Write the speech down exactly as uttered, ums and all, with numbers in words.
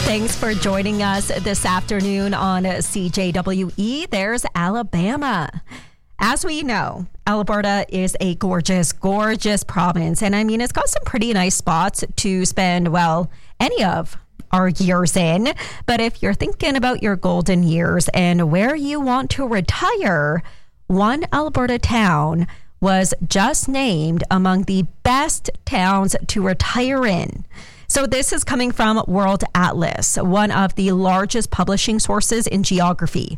Thanks for joining us this afternoon on C J W E. There's Alabama. As we know, Alberta is a gorgeous, gorgeous province. And I mean, it's got some pretty nice spots to spend, well, any of our years in. But if you're thinking about your golden years and where you want to retire, one Alberta town was just named among the best towns to retire in. So this is coming from World Atlas, one of the largest publishing sources in geography.